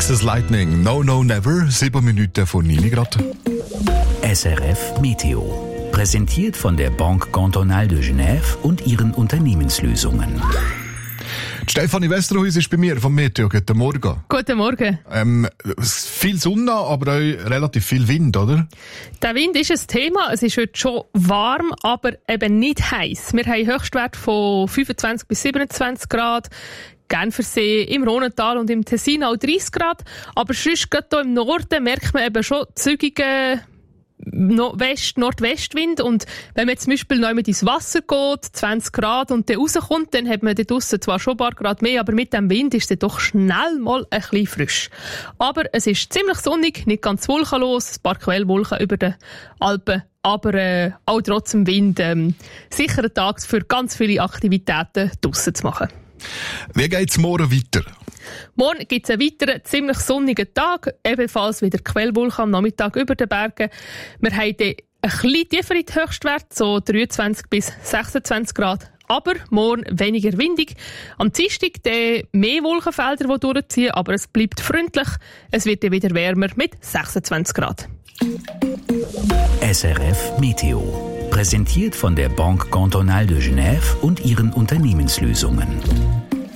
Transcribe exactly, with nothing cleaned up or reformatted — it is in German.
Texas Lightning, No No Never, sieben Minuten vor neun Grad. S R F Meteo. Präsentiert von der Banque Cantonale de Genève und ihren Unternehmenslösungen. Stefanie Westerhuis ist bei mir vom Meteo. Guten Morgen. Guten Morgen. Ähm, viel Sonne, aber auch relativ viel Wind, oder? Der Wind ist ein Thema. Es ist heute schon warm, aber eben nicht heiß. Wir haben einen Höchstwert von fünfundzwanzig bis siebenundzwanzig Grad. Genfersee, im Rhonental und im Tessin auch dreißig Grad. Aber sonst gerade hier im Norden merkt man eben schon zügige West-, Nordwestwind. Und wenn man zum Beispiel noch mit ins Wasser geht, zwanzig Grad, und dann rauskommt, dann hat man da draussen zwar schon ein paar Grad mehr, aber mit dem Wind ist es doch schnell mal ein bisschen frisch. Aber es ist ziemlich sonnig, nicht ganz wolkenlos, ein paar Quellwolken über den Alpen, aber äh, auch trotzdem Wind. Ähm, sicher ein Tag für ganz viele Aktivitäten draussen zu machen. Wie geht's morgen weiter? Morgen gibt es einen weiteren, ziemlich sonnigen Tag. Ebenfalls wieder Quellwolken am Nachmittag über den Bergen. Wir haben dann ein bisschen tieferen Höchstwert, so dreiundzwanzig bis sechsundzwanzig Grad. Aber morgen weniger windig. Am Dienstag dann mehr Wolkenfelder, die durchziehen, aber es bleibt freundlich. Es wird dann wieder wärmer mit sechsundzwanzig Grad. S R F Meteo. Präsentiert von der Banque Cantonale de Genève und ihren Unternehmenslösungen.